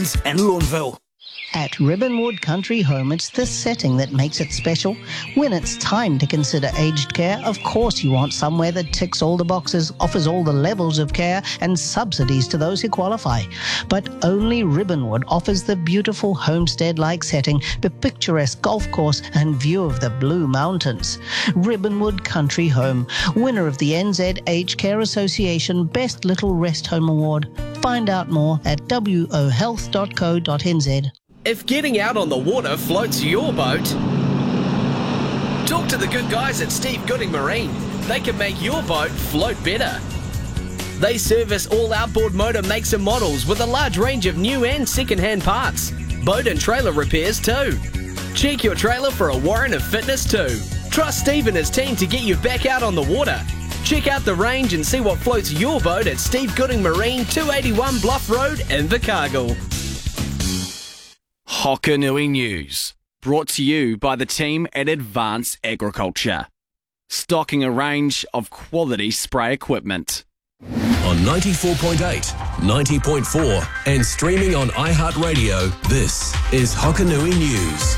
in Lawnville. At Ribbonwood Country Home, it's this setting that makes it special. When it's time to consider aged care, of course you want somewhere that ticks all the boxes, offers all the levels of care and subsidies to those who qualify. But only Ribbonwood offers the beautiful homestead-like setting, the picturesque golf course and view of the Blue Mountains. Ribbonwood Country Home, winner of the NZ Aged Care Association Best Little Rest Home Award. Find out more at wohealth.co.nz. If getting out on the water floats your boat, talk to the good guys at Steve Gooding Marine. They can make your boat float better. They service all outboard motor makes and models with a large range of new and second-hand parts. Boat and trailer repairs too. Check your trailer for a warrant of fitness too. Trust Steve and his team to get you back out on the water. Check out the range and see what floats your boat at Steve Gooding Marine, 281 Bluff Road in Invercargill. Hokanui News, brought to you by the team at Advance Agriculture, stocking a range of quality spray equipment. On 94.8, 90.4 and streaming on iHeartRadio, this is Hokanui News.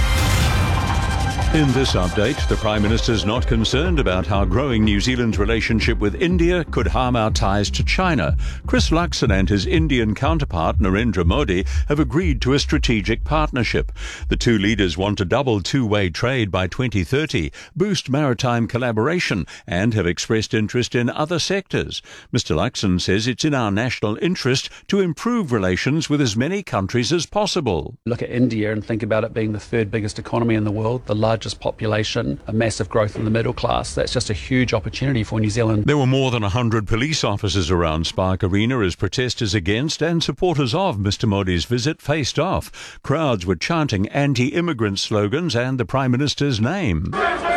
In this update, the Prime Minister's not concerned about how growing New Zealand's relationship with India could harm our ties to China. Chris Luxon and his Indian counterpart Narendra Modi have agreed to a strategic partnership. The two leaders want to double two-way trade by 2030, boost maritime collaboration and have expressed interest in other sectors. Mr. Luxon says it's in our national interest to improve relations with as many countries as possible. Look at India and think about it being the third biggest economy in the world, the largest population, a massive growth in the middle class. That's just a huge opportunity for New Zealand. There were more than 100 police officers around Spark Arena as protesters against and supporters of Mr. Modi's visit faced off. Crowds were chanting anti-immigrant slogans and the Prime Minister's name.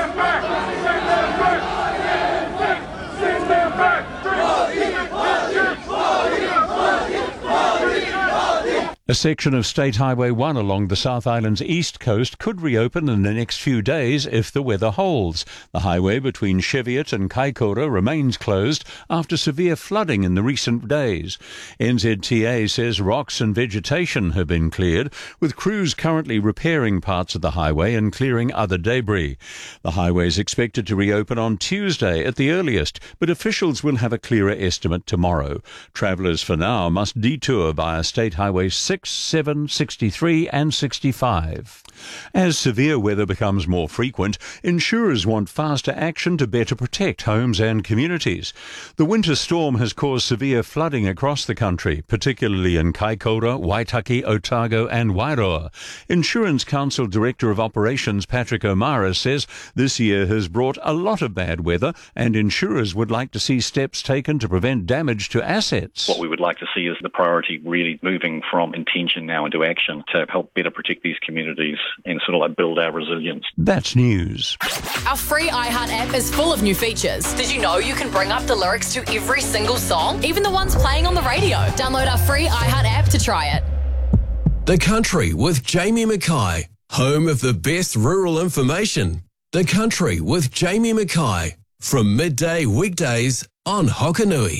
A section of State Highway 1 along the South Island's east coast could reopen in the next few days if the weather holds. The highway between Cheviot and Kaikoura remains closed after severe flooding in the recent days. NZTA says rocks and vegetation have been cleared, with crews currently repairing parts of the highway and clearing other debris. The highway is expected to reopen on Tuesday at the earliest, but officials will have a clearer estimate tomorrow. Travellers for now must detour via State Highway 6, 7, 63 and 65. As severe weather becomes more frequent, insurers want faster action to better protect homes and communities. The winter storm has caused severe flooding across the country, particularly in Kaikoura, Waitaki, Otago and Wairoa. Insurance Council Director of Operations Patrick O'Mara says this year has brought a lot of bad weather and insurers would like to see steps taken to prevent damage to assets. What we would like to see is the priority really moving from intention now into action to help better protect these communities and sort of like build our resilience. That's news. Our free iHeart app is full of new features. Did you know you can bring up the lyrics to every single song, even the ones playing on the radio? Download our free iHeart app to try it. The Country with Jamie Mackay, home of the best rural information. The Country with Jamie Mackay, from midday weekdays on Hokanui.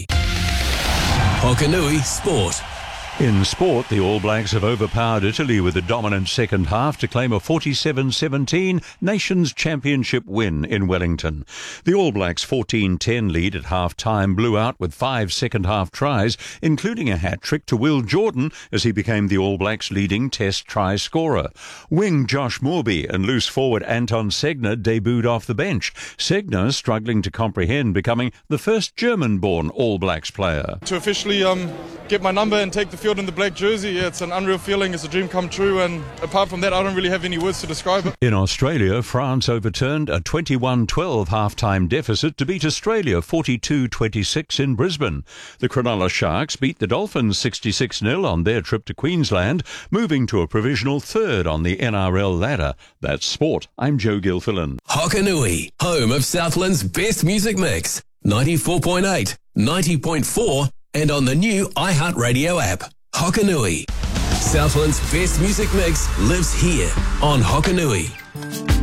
Hokanui Sport. In sport, the All Blacks have overpowered Italy with a dominant second half to claim a 47-17 Nations Championship win in Wellington. The All Blacks' 14-10 lead at half-time blew out with 5 second-half tries, including a hat-trick to Will Jordan as he became the All Blacks' leading Test try scorer. Wing Josh Moorby and loose forward Anton Segner debuted off the bench. Segner struggling to comprehend becoming the first German-born All Blacks player. To officially get my number and take the field in the black jersey, yeah, it's an unreal feeling. It's a dream come true, and apart from that, I don't really have any words to describe it. In Australia, France overturned a 21-12 half-time deficit to beat Australia 42-26 in Brisbane. The Cronulla Sharks beat the Dolphins 66-0 on their trip to Queensland, moving to a provisional third on the NRL ladder. That's sport. I'm Joe Gilfillan. Hokanui, home of Southland's best music mix. 94.8, 90.4 and on the new iHeartRadio app. Hokanui. Southland's best music mix lives here on Hokanui.